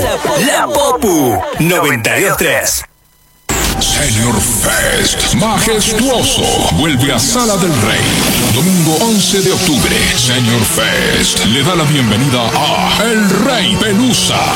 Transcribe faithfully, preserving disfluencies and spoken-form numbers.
La Popu noventa y dos tres. Senior Fest majestuoso vuelve a Sala del Rey. Domingo once de octubre, Senior Fest le da la bienvenida a El Rey Pelusa.